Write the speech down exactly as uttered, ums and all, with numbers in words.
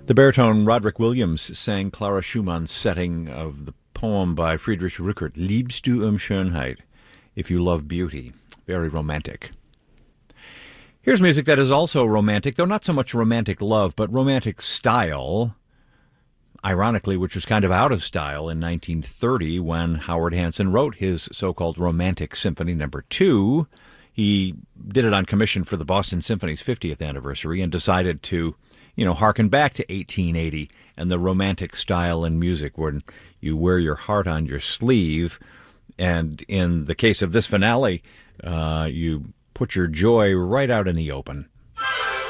The baritone Roderick Williams sang Clara Schumann's setting of the poem by Friedrich Rückert, Liebst du um Schönheit, If You Love Beauty. Very romantic. Here's music that is also romantic, though not so much romantic love, but romantic style. Ironically, which was kind of out of style in nineteen thirty when Howard Hanson wrote his so-called Romantic Symphony Number Two. He did it on commission for the Boston Symphony's fiftieth anniversary and decided to, you know, harken back to eighteen eighty and the romantic style in music when you wear your heart on your sleeve. And in the case of this finale, uh, you put your joy right out in the open.